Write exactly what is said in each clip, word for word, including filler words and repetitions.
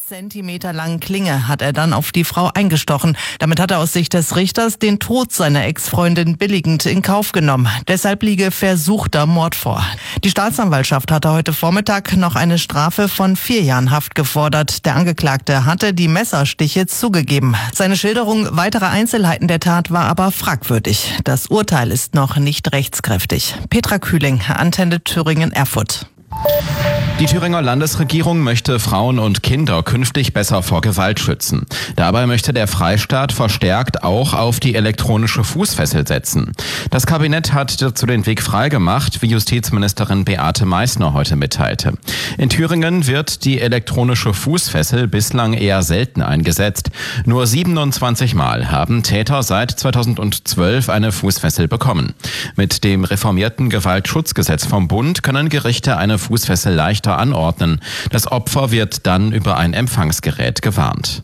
Zentimeter langen Klinge hat er dann auf die Frau eingestochen. Damit hat er aus Sicht des Richters den Tod seiner Ex-Freundin billigend in Kauf genommen. Deshalb liege versuchter Mord vor. Die Staatsanwaltschaft hatte heute Vormittag noch eine Strafe von vier Jahren Haft gefordert. Der Angeklagte hatte die Messerstiche zugegeben. Seine Schilderung weiterer Einzelheiten der Tat war aber fragwürdig. Das Urteil ist noch nicht rechtskräftig. Petra Kühling, Antenne Thüringen, Erfurt. Die Thüringer Landesregierung möchte Frauen und Kinder künftig besser vor Gewalt schützen. Dabei möchte der Freistaat verstärkt auch auf die elektronische Fußfessel setzen. Das Kabinett hat dazu den Weg freigemacht, wie Justizministerin Beate Meißner heute mitteilte. In Thüringen wird die elektronische Fußfessel bislang eher selten eingesetzt. Nur siebenundzwanzig Mal haben Täter seit zweitausendzwölf eine Fußfessel bekommen. Mit dem reformierten Gewaltschutzgesetz vom Bund können Gerichte eine Fußfessel leichter anordnen. Das Opfer wird dann über ein Empfangsgerät gewarnt.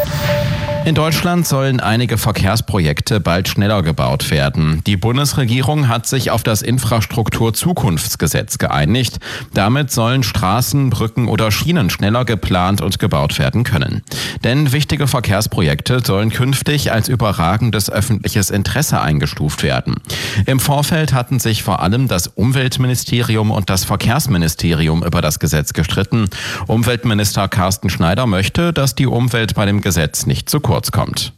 In Deutschland sollen einige Verkehrsprojekte bald schneller gebaut werden. Die Bundesregierung hat sich auf das Infrastrukturzukunftsgesetz geeinigt. Damit sollen Straßen, Brücken oder Schienen schneller geplant und gebaut werden können. Denn wichtige Verkehrsprojekte sollen künftig als überragendes öffentliches Interesse eingestuft werden. Im Vorfeld hatten sich vor allem das Umweltministerium und das Verkehrsministerium über das Gesetz gestritten. Umweltminister Carsten Schneider möchte, dass die Umwelt bei dem Gesetz nicht zu kurz kommt.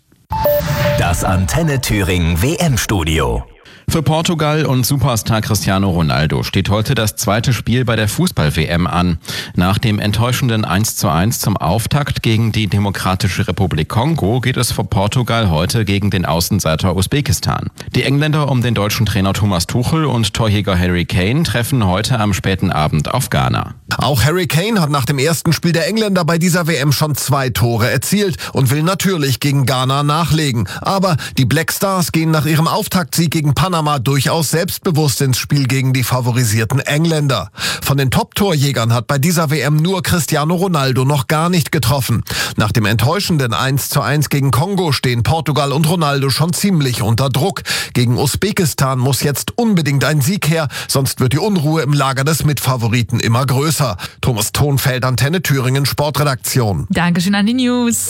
Das Antenne Thüringen W M-Studio. Für Portugal und Superstar Cristiano Ronaldo steht heute das zweite Spiel bei der Fußball-W M an. Nach dem enttäuschenden eins zu eins zum Auftakt gegen die Demokratische Republik Kongo geht es für Portugal heute gegen den Außenseiter Usbekistan. Die Engländer um den deutschen Trainer Thomas Tuchel und Torjäger Harry Kane treffen heute am späten Abend auf Ghana. Auch Harry Kane hat nach dem ersten Spiel der Engländer bei dieser W M schon zwei Tore erzielt und will natürlich gegen Ghana nachlegen. Aber die Black Stars gehen nach ihrem Auftaktsieg gegen Panama durchaus selbstbewusst ins Spiel gegen die favorisierten Engländer. Von den Top-Torjägern hat bei dieser W M nur Cristiano Ronaldo noch gar nicht getroffen. Nach dem enttäuschenden eins zu eins gegen Kongo stehen Portugal und Ronaldo schon ziemlich unter Druck. Gegen Usbekistan muss jetzt unbedingt ein Sieg her, sonst wird die Unruhe im Lager des Mitfavoriten immer größer. Thomas Thonfeld, Antenne Thüringen, Sportredaktion. Dankeschön an die News.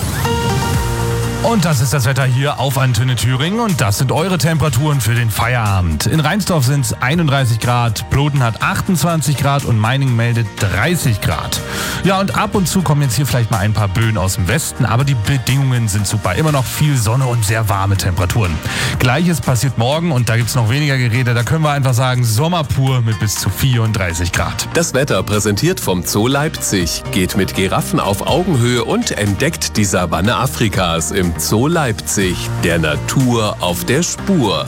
Und das ist das Wetter hier auf Antenne Thüringen und das sind eure Temperaturen für den Feierabend. In Rheinsdorf sind es einunddreißig Grad, Ploden hat achtundzwanzig Grad und Meiningen meldet dreißig Grad. Ja, und ab und zu kommen jetzt hier vielleicht mal ein paar Böen aus dem Westen, aber die Bedingungen sind super. Immer noch viel Sonne und sehr warme Temperaturen. Gleiches passiert morgen und da gibt es noch weniger Gerede. Da können wir einfach sagen, Sommer pur mit bis zu vierunddreißig Grad. Das Wetter präsentiert vom Zoo Leipzig. Geht mit Giraffen auf Augenhöhe und entdeckt die Savanne Afrikas im Zoo Leipzig, der Natur auf der Spur.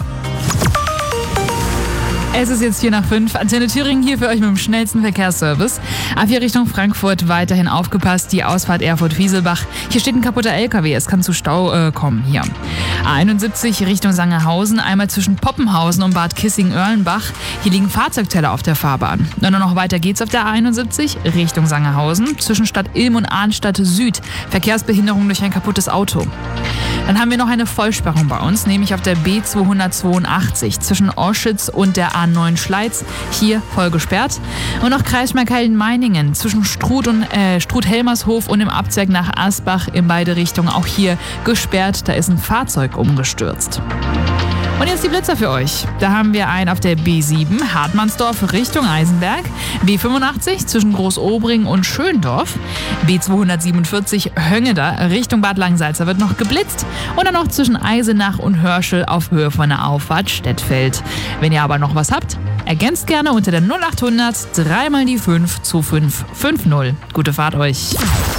Es ist jetzt vier nach fünf. Antenne Thüringen hier für euch mit dem schnellsten Verkehrsservice. Ab hier Richtung Frankfurt weiterhin aufgepasst. Die Ausfahrt Erfurt-Wieselbach. Hier steht ein kaputter L K W. Es kann zu Stau äh, kommen hier. A einundsiebzig Richtung Sangerhausen. Einmal zwischen Poppenhausen und Bad Kissing-Oerlenbach. Hier liegen Fahrzeugteller auf der Fahrbahn. Dann noch weiter geht's auf der A einundsiebzig Richtung Sangerhausen. Zwischen Stadt Ilm und Arnstadt Süd. Verkehrsbehinderung durch ein kaputtes Auto. Dann haben wir noch eine Vollsperrung bei uns, nämlich auf der B zweihundertzweiundachtzig zwischen Oschitz und der A neun Schleiz, hier voll gesperrt. Und noch Kreis Markhalden-Meiningen zwischen Struth und äh, Struth-Helmershof und im Abzweig nach Asbach in beide Richtungen, auch hier gesperrt. Da ist ein Fahrzeug umgestürzt. Und jetzt die Blitzer für euch. Da haben wir einen auf der B sieben, Hartmannsdorf Richtung Eisenberg, B fünfundachtzig zwischen Großobring und Schöndorf, B zweihundertsiebenundvierzig Höngeda Richtung Bad Langsalza wird noch geblitzt und dann noch zwischen Eisenach und Hörschel auf Höhe von der Auffahrt Stettfeld. Wenn ihr aber noch was habt, ergänzt gerne unter der null achthundert drei mal die fünf zu fünf fünf null. Gute Fahrt euch.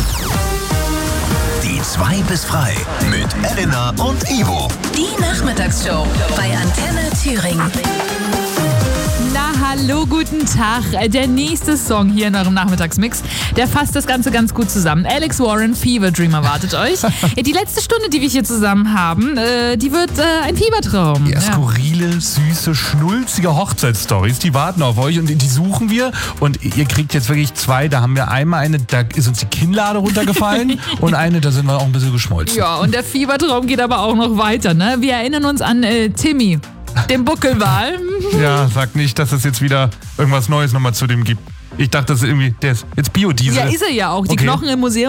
zwei bis frei mit Elena und Ivo. Die Nachmittagsshow bei Antenne Thüringen. Na, hallo, guten Tag. Der nächste Song hier in eurem Nachmittagsmix, der fasst das Ganze ganz gut zusammen. Alex Warren, Fever Dream erwartet euch. Die letzte Stunde, die wir hier zusammen haben, die wird ein Fiebertraum. Ja, skurrile, süße, schnulzige Hochzeitsstories, die warten auf euch und die suchen wir. Und ihr kriegt jetzt wirklich zwei. Da haben wir einmal eine, da ist uns die Kinnlade runtergefallen und eine, da sind wir auch ein bisschen geschmolzen. Ja, und der Fiebertraum geht aber auch noch weiter, ne? Wir erinnern uns an äh, Timmy, den Buckelwal. Ja, sag nicht, dass es jetzt wieder irgendwas Neues nochmal zu dem gibt. Ich dachte, das ist irgendwie, der ist jetzt Biodiesel. Ja, ist er ja auch. Die okay. Knochen im Museum